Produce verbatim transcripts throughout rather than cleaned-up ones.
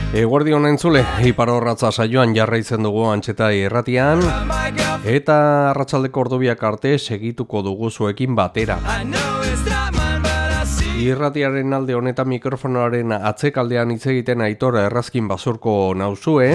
Eguerdion entzule, Ipar Orratza saioan jarraitzen dugu Antxeta irratian, eta arratsaldeko ordubiak arte segituko dugu zuekin batera. Irratiaren alde honetan mikrofonoaren atzekaldean hitz egiten Aitor Errazkin Basurko nauzue,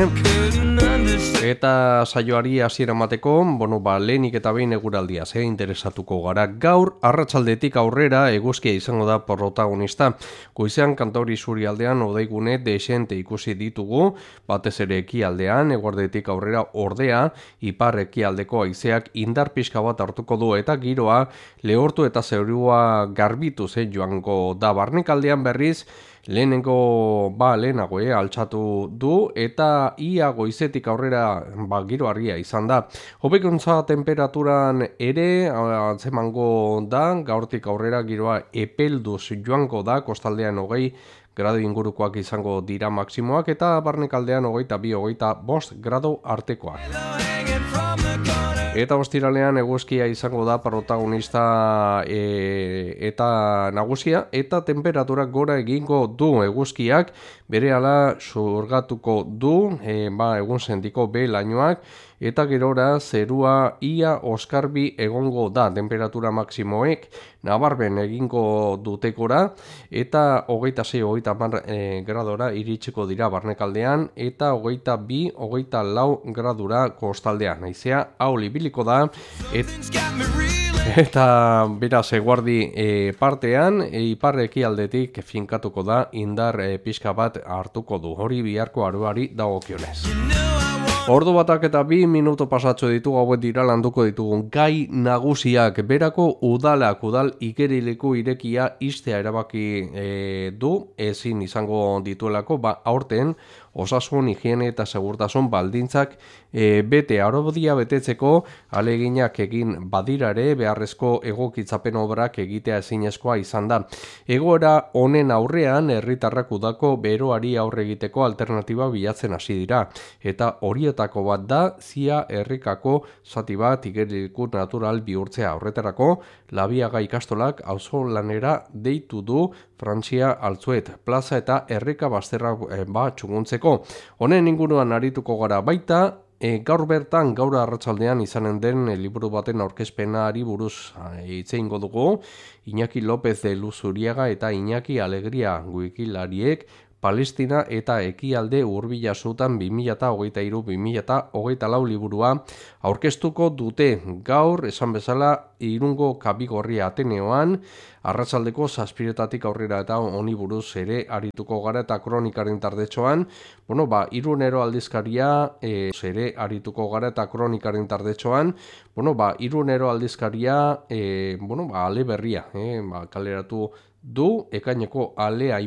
eta saioari hasiera emateko, bueno, ba, lehenik eta behin eguraldia ze interesatuko gara. Gaur arratsaldetik aurrera eguzkia izango da protagonista. Goizean kantauri isurialdean hodeigune desente ikusi ditugu, batez ere ekialdean, eguerdetik aurrera ordea, ipar ekialdeko haizeak indar pixka bat hartuko du eta giroa lehortu eta zerua garbitu zen joango da. Barnekaldean berriz lehenengo ba lehenago eh, altxatu du eta ia goizetik aurrera ba, giro argia izan da. Hobekuntza temperaturan ere antzemango da, gaurtik aurrera giroa epelduz joango da, kostaldean hogei gradu ingurukoak izango dira maksimoak eta barnekaldean hogeita bi hogeita bost gradu artekoak. Eta ostiralean eguzkia izango da protagonista e, eta nagusia, eta temperaturak gora egingo du eguzkiak, berehala zurgatuko du, e, ba, egun sendiko be-lainoak, eta gerora zerua ia oskarbi egongo da, temperatura maksimoek nabarben egingo dutekora, eta hogeita sei hogeita hamar e, gradora iritsiko dira barnekaldean, eta hogeita bi hogeita lau gradura kostaldean. Haizea hau ibiliko da, et, eta beraz eguardi e, partean, e, ipar ekialdetik finkatuko da, indar e, pixka bat hartuko du, hori biharko aruari dagokionez. Ordu batak eta bi minuto pasatxo ditugu hauek dira landuko ditugun gai nagusiak. Berako udalak, udal igerileko irekia istea erabaki e, du, ezin izango dituelako, ba aurten osasun, higiene eta segurtasun baldintzak e, bete araudia betetzeko aleginak egin badira ere beharrezko egokitzapen obrak egitea ezinezkoa izan da. Egoera honen aurrean herritarrak udako beroari aurre egiteko alternatiba bilatzen hasi dira, eta horietako bat da zia herrikako zati bat igerileko natural bihurtzea. Horretarako Labiaga ikastolak auzo lanera deitu du Frantzia Altzuet, plaza eta herrika bazterra e, ba txuguntzeko. Honen inguruan arituko gara baita, e, gaur bertan, gaur arratsaldean izanen den e, liburu baten aurkezpenari buruz hitz egingo dugu. Iñaki López de Luzuriaga eta Iñaki Alegria wikilariek Palestina eta ekialde hurbila zutan bi mila hogeita hiru bi mila hogeita lau liburua aurkeztuko dute gaur, esan bezala, Irungo Kabigorria Ateneoan, arratsaldeko zazpiretatik aurrera eta honi buruz ere arituko gara eta kronikaren tardetxoan, bueno, ba, Irunero aldizkaria e, ere arituko gara eta kronikaren tardetxoan, bueno, ba, Irunero aldizkaria, e, bueno, ba, ale berria, e, ba, kaleratu du, ekaineko alea